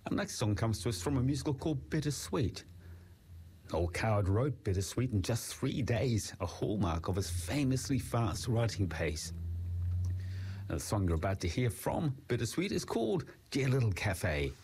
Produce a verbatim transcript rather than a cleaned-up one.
Our next song comes to us from a musical called Bittersweet. Noel Coward wrote Bittersweet in just three days, a hallmark of his famously fast writing pace. And the song you're about to hear from Bittersweet is called Dear Little Cafe.